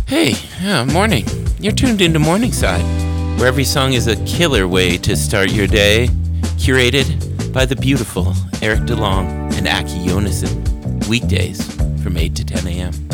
Hey, morning. You're tuned into Morningside, where every song is a killer way to start your day. Curated by the beautiful Eric DeLong and Aki Yonason. Weekdays from 8 to 10 a.m.